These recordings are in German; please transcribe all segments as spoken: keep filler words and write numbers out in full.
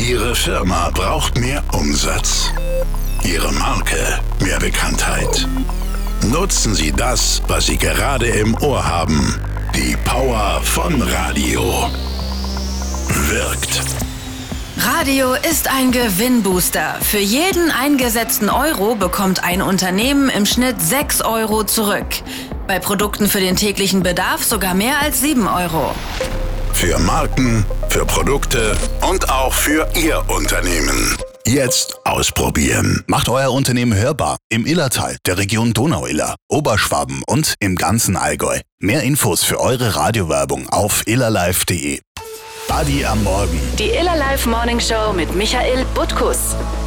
Ihre Firma braucht mehr Umsatz. Ihre Marke mehr Bekanntheit. Nutzen Sie das, was Sie gerade im Ohr haben. Die Power von Radio. Wirkt. Radio ist ein Gewinnbooster. Für jeden eingesetzten Euro bekommt ein Unternehmen im Schnitt sechs Euro zurück. Bei Produkten für den täglichen Bedarf sogar mehr als sieben Euro. Für Marken, für Produkte und auch für Ihr Unternehmen. Jetzt ausprobieren. Macht euer Unternehmen hörbar im Illertal, der Region Donau-Iller, Oberschwaben und im ganzen Allgäu. Mehr Infos für eure Radiowerbung auf illerlife punkt de. Buddy am Morgen. Die Illerlife Morning Show mit Michael Butkus.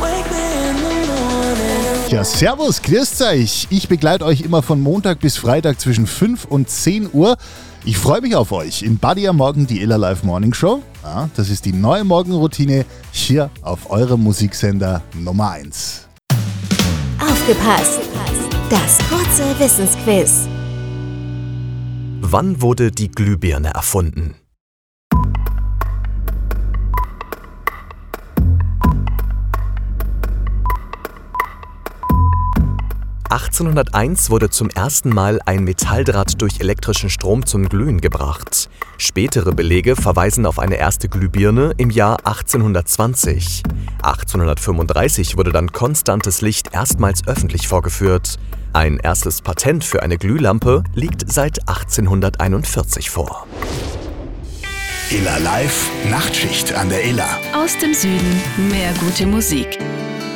Ja, servus, grüßt euch. Ich begleite euch immer von Montag bis Freitag zwischen fünf und zehn Uhr. Ich freue mich auf euch in Buddy am Morgen, die Illerlife Morning Show. Ja, das ist die neue Morgenroutine hier auf eurem Musiksender Nummer eins. Aufgepasst! Das kurze Wissensquiz. Wann wurde die Glühbirne erfunden? achtzehnhunderteins wurde zum ersten Mal ein Metalldraht durch elektrischen Strom zum Glühen gebracht. Spätere Belege verweisen auf eine erste Glühbirne im Jahr achtzehnhundertzwanzig. achtzehnhundertfünfunddreißig wurde dann konstantes Licht erstmals öffentlich vorgeführt. Ein erstes Patent für eine Glühlampe liegt seit achtzehnhunderteinundvierzig vor. Illerlife Nachtschicht an der Iller. Aus dem Süden mehr gute Musik.